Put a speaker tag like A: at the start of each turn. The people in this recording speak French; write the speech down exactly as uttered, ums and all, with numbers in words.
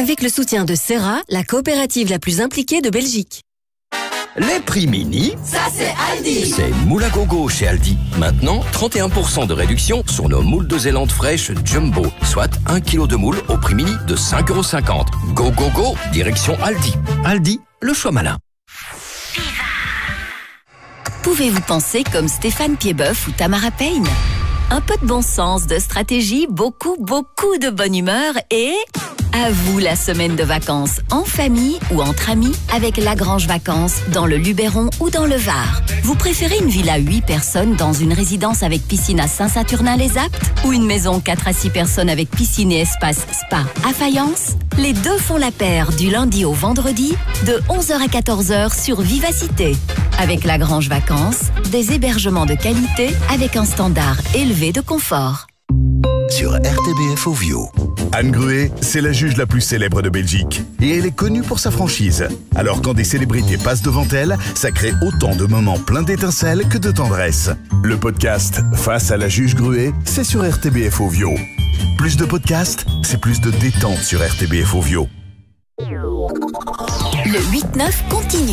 A: avec le soutien de Serra, la coopérative la plus impliquée de Belgique.
B: Les prix mini,
C: ça c'est Aldi.
B: C'est moule à gogo chez Aldi. Maintenant, trente et un pour cent de réduction sur nos moules de Zélande fraîches Jumbo. Soit un kilo de moule au prix mini de cinq euros cinquante. Go go go, direction Aldi. Aldi, le choix malin.
D: Pouvez-vous penser comme Stéphane Piedboeuf ou Tamara Payne? Un peu de bon sens, de stratégie, beaucoup, beaucoup de bonne humeur et... à vous la semaine de vacances, en famille ou entre amis, avec Lagrange Vacances, dans le Luberon ou dans le Var. Vous préférez une villa huit personnes dans une résidence avec piscine à Saint-Saturnin-les-Aptes ou une maison quatre à six personnes avec piscine et espace spa à Fayence? Les deux font la paire du lundi au vendredi, de onze heures à quatorze heures sur Vivacité. Avec Lagrange Vacances, des hébergements de qualité avec un standard élevé de confort.
E: Sur R T B F Ovio. Anne Gruet, c'est la juge la plus célèbre de Belgique. Et elle est connue pour sa franchise. Alors quand des célébrités passent devant elle, ça crée autant de moments pleins d'étincelles que de tendresse. Le podcast Face à la juge Gruet, c'est sur R T B F Ovio. Plus de podcasts, c'est plus de détente sur R T B F Ovio.
D: Le huit neuf continue.